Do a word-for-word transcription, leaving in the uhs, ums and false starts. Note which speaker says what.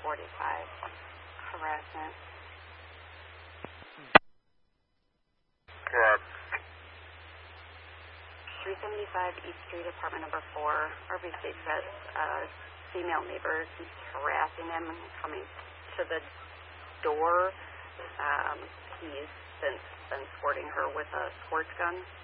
Speaker 1: forty-five. Harassment.
Speaker 2: Correct.
Speaker 1: three seventy-five East Street, apartment number four. R B states that uh, female neighbor keeps harassing him and coming to the door. Um, he's since been squirting her with a squirt gun.